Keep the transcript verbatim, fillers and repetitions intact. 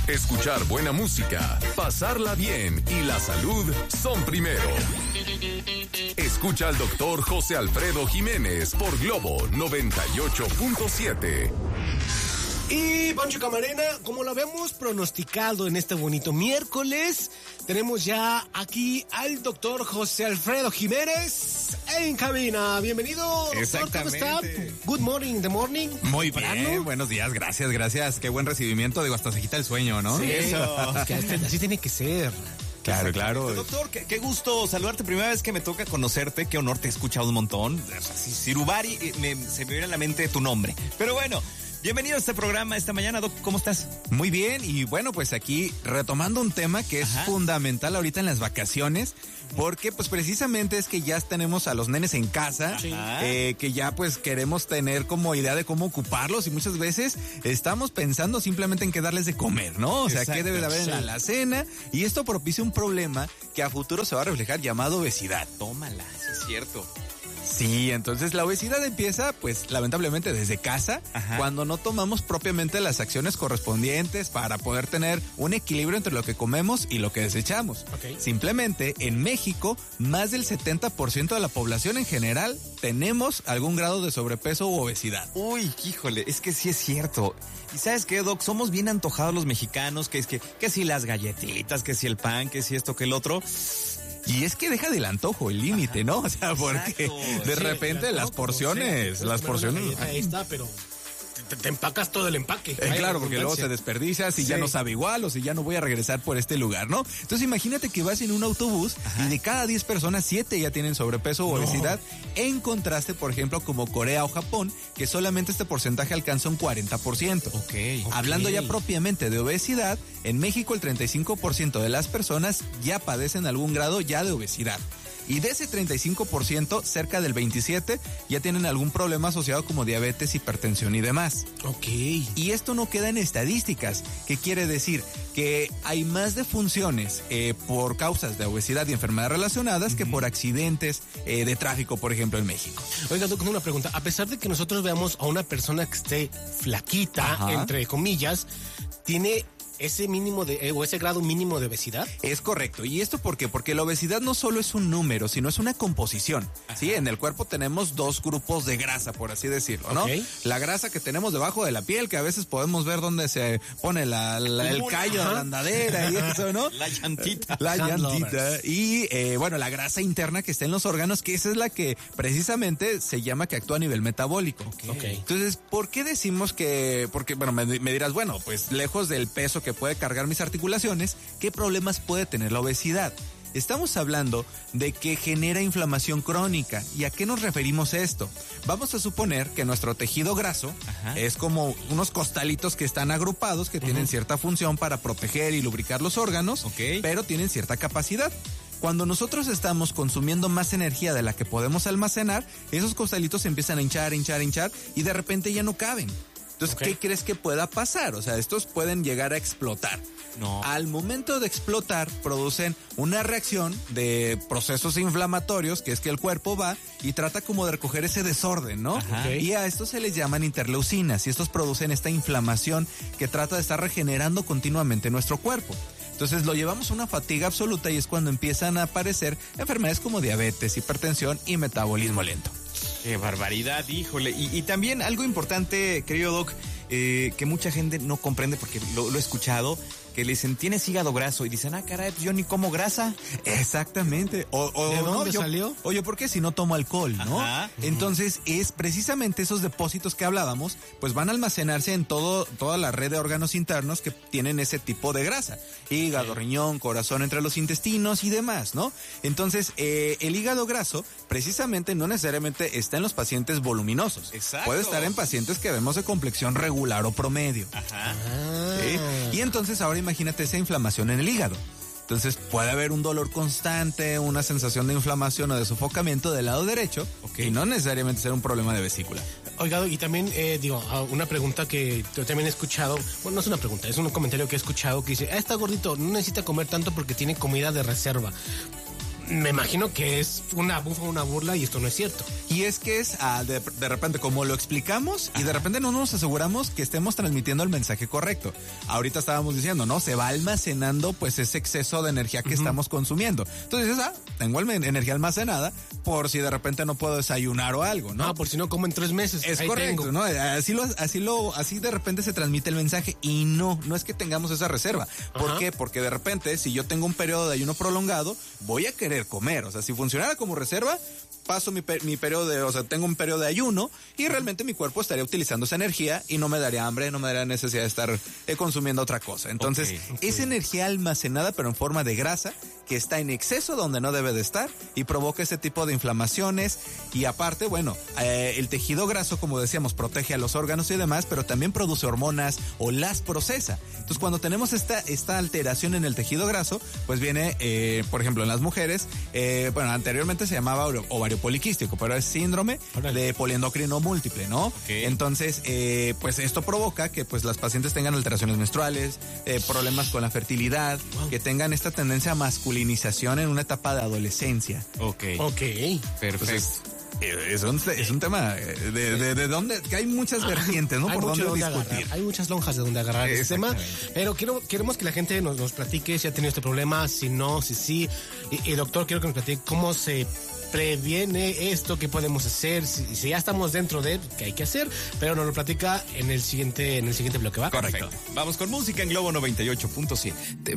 escuchar buena música, pasarla bien y la salud son primero. Escucha al doctor José Alfredo Jiménez por Globo noventa y ocho punto siete. Y Poncho Camarena, como lo habíamos pronosticado en este bonito miércoles, tenemos ya aquí al doctor José Alfredo Jiménez en cabina. Bienvenido, doctor. Exactamente. ¿Cómo está? Good morning, the morning. Muy ¿Temprano? bien, buenos días, gracias, gracias. Qué buen recibimiento, digo, hasta se quita el sueño, ¿no? Sí, eso. Que así tiene que ser. Claro, claro. Doctor, qué, qué gusto saludarte. Primera vez que me toca conocerte, qué honor, te he escuchado un montón. O sea, si Sirubari, eh, me, se me viene a la mente tu nombre. Pero bueno, bienvenido a este programa esta mañana, Doc. ¿Cómo estás? Muy bien, y bueno, pues aquí retomando un tema que es Ajá. fundamental ahorita en las vacaciones, porque pues precisamente es que ya tenemos a los nenes en casa, eh, que ya pues queremos tener como idea de cómo ocuparlos y muchas veces estamos pensando simplemente en qué darles de comer, ¿no? O sea, Exacto, qué debe de haber sí. en la alacena, y esto propicia un problema que a futuro se va a reflejar llamado obesidad. Tómala, sí es cierto. Sí, entonces la obesidad empieza, pues, lamentablemente desde casa, Ajá. cuando no tomamos propiamente las acciones correspondientes para poder tener un equilibrio entre lo que comemos y lo que desechamos. Ok. Simplemente, en México, más del setenta por ciento de la población en general tenemos algún grado de sobrepeso u obesidad. Uy, híjole, es que sí es cierto. Y ¿sabes qué, Doc? Somos bien antojados los mexicanos, que es que, que si las galletitas, que si el pan, que si esto, que el otro. Y es que deja del antojo el límite, ¿no? O sea, porque Exacto. de Sí, repente claro, las como porciones, sea, las puedes comer una porciones... galleta, ahí está, pero te, te empacas todo el empaque. Eh, claro, porque luego se desperdicia, si Sí. ya no sabe igual o si ya no voy a regresar por este lugar, ¿no? Entonces imagínate que vas en un autobús y de cada diez personas, siete ya tienen sobrepeso o No. obesidad, en contraste, por ejemplo, como Corea o Japón, que solamente este porcentaje alcanza un cuarenta por ciento. Ok. Hablando ya propiamente de obesidad, en México el treinta y cinco por ciento de las personas ya padecen algún grado ya de obesidad. Y de ese treinta y cinco por ciento, cerca del veintisiete por ciento ya tienen algún problema asociado como diabetes, hipertensión y demás. Ok. Y esto no queda en estadísticas, que quiere decir que hay más defunciones eh, por causas de obesidad y enfermedades relacionadas uh-huh. que por accidentes eh, de tráfico, por ejemplo, en México. Oiga, Doc, una pregunta. A pesar de que nosotros veamos a una persona que esté flaquita, Ajá. entre comillas, ¿tiene ese mínimo de, eh, o ese grado mínimo de obesidad? Es correcto. ¿Y esto por qué? Porque la obesidad no solo es un número, sino es una composición. Ajá. Sí, en el cuerpo tenemos dos grupos de grasa, por así decirlo, ¿no? Okay. La grasa que tenemos debajo de la piel, que a veces podemos ver dónde se pone la, la, el callo de la andadera y eso, ¿no? La llantita. La llantita. Y, eh, bueno, la grasa interna que está en los órganos, que esa es la que precisamente se llama que actúa a nivel metabólico. Okay. Okay. Entonces, ¿por qué decimos que, porque, bueno, me, me dirás, bueno, pues lejos del peso que que puede cargar mis articulaciones, ¿qué problemas puede tener la obesidad? Estamos hablando de que genera inflamación crónica. ¿Y a qué nos referimos esto? Vamos a suponer que nuestro tejido graso Ajá. es como unos costalitos que están agrupados, que uh-huh. tienen cierta función para proteger y lubricar los órganos, okay. pero tienen cierta capacidad. Cuando nosotros estamos consumiendo más energía de la que podemos almacenar, esos costalitos se empiezan a hinchar, hinchar, hinchar y de repente ya no caben. Entonces, okay. ¿qué crees que pueda pasar? O sea, estos pueden llegar a explotar. No. Al momento de explotar, producen una reacción de procesos inflamatorios, que es que el cuerpo va y trata como de recoger ese desorden, ¿no? Okay. Y a estos se les llaman interleucinas, y estos producen esta inflamación que trata de estar regenerando continuamente nuestro cuerpo. Entonces lo llevamos a una fatiga absoluta y es cuando empiezan a aparecer enfermedades como diabetes, hipertensión y metabolismo lento. ¡Qué barbaridad, híjole! Y, y también algo importante, querido Doc, eh, que mucha gente no comprende porque lo, lo he escuchado, que le dicen, ¿tienes hígado graso? Y dicen, ah, caray, pues yo ni como grasa. Exactamente. O, o, ¿De dónde no, yo, salió? Oye, ¿por qué si no tomo alcohol, no? Ajá. Entonces, es precisamente esos depósitos que hablábamos, pues van a almacenarse en todo, toda la red de órganos internos que tienen ese tipo de grasa. Hígado, sí. riñón, corazón, entre los intestinos y demás, ¿no? Entonces, eh, el hígado graso, precisamente, no necesariamente está en los pacientes voluminosos. Exacto. Puede estar en pacientes que vemos de complexión regular o promedio. Ajá. ¿Sí? Y entonces, ahora imagínate esa inflamación en el hígado. Entonces puede haber un dolor constante, una sensación de inflamación o de sofocamiento del lado derecho, okay. y no necesariamente ser un problema de vesícula. Oiga, y también, eh, digo, una pregunta que yo también he escuchado, bueno, no es una pregunta, es un comentario que he escuchado que dice, ah, está gordito, no necesita comer tanto porque tiene comida de reserva. me imagino que es una bufa, una burla y esto no es cierto. Y es que es ah, de, de repente como lo explicamos y de repente no nos aseguramos que estemos transmitiendo el mensaje correcto. Ahorita estábamos diciendo, ¿no? Se va almacenando pues ese exceso de energía que uh-huh. estamos consumiendo. Entonces dices, ah, tengo el, energía almacenada por si de repente no puedo desayunar o algo, ¿no? No, por si no como en tres meses. Es ahí correcto, tengo. ¿no? Así lo, así lo, así de repente se transmite el mensaje y no, no es que tengamos esa reserva. ¿Por uh-huh. qué? Porque de repente si yo tengo un periodo de ayuno prolongado, voy a querer comer. O sea, si funcionara como reserva, paso mi, mi periodo de, o sea, tengo un periodo de ayuno y realmente mi cuerpo estaría utilizando esa energía y no me daría hambre, no me daría necesidad de estar eh, consumiendo otra cosa. Entonces, okay, okay. es energía almacenada pero en forma de grasa que está en exceso donde no debe de estar y provoca ese tipo de inflamaciones y aparte, bueno, eh, el tejido graso, como decíamos, protege a los órganos y demás, pero también produce hormonas o las procesa. Entonces, cuando tenemos esta, esta alteración en el tejido graso, pues viene, eh, por ejemplo, en las mujeres, eh, bueno, anteriormente se llamaba ovario poliquístico, pero es síndrome Órale. de poliendocrino múltiple, ¿no? Okay. Entonces, eh, pues esto provoca que pues las pacientes tengan alteraciones menstruales, eh, problemas con la fertilidad, wow. que tengan esta tendencia a masculinización en una etapa de adolescencia. Ok. Ok. Perfecto. Entonces, es un, es un tema de, de, de donde que hay muchas vertientes, ¿no? Hay por dónde discutir. Agarrar, hay muchas lonjas de donde agarrar ese tema, pero quiero, queremos que la gente nos, nos platique si ha tenido este problema, si no, si sí. Y, y doctor, quiero que nos platique cómo se previene esto, qué podemos hacer, si, si ya estamos dentro de qué hay que hacer, pero nos lo platica en el siguiente, en el siguiente bloque, ¿va? Correcto. Perfecto. Vamos con música en Globo noventa y ocho punto siete.